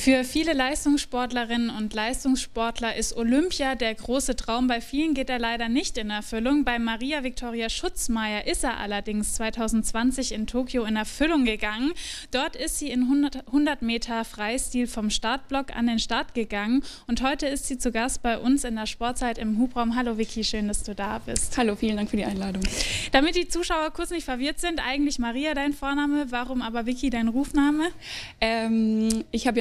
Für viele Leistungssportlerinnen und Leistungssportler ist Olympia der große Traum. Bei vielen geht er leider nicht in Erfüllung. Bei Maria Viktoria Schutzmaier ist er allerdings 2020 in Tokio in Erfüllung gegangen. Dort ist sie in 100 Meter Freistil vom Startblock an den Start gegangen. Und heute ist sie zu Gast bei uns in der Sportzeit im Hubraum. Hallo Vicky, schön, dass du da bist. Hallo, vielen Dank für die Einladung. Damit die Zuschauer kurz nicht verwirrt sind, eigentlich Maria dein Vorname, warum aber Vicky dein Rufname? Ich habe